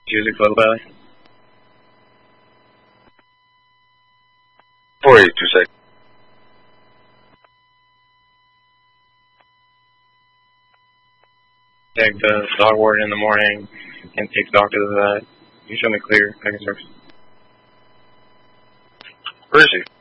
Music Club Valley. 482 seconds. Take the dog ward in the morning and take the doctor to the vet. You show me clear. I can service. Where is he?